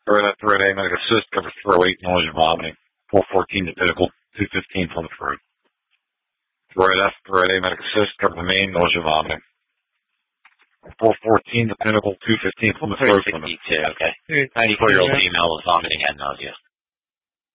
Right after Red A, medical assist, cover throw 8, nausea, vomiting. 414 to Pinnacle, 215 from the throat. Right after Red A, medical assist, cover the main, nausea, vomiting. 414 to Pinnacle, 215 from the throat. 362, okay. 94-year-old female with vomiting and nausea.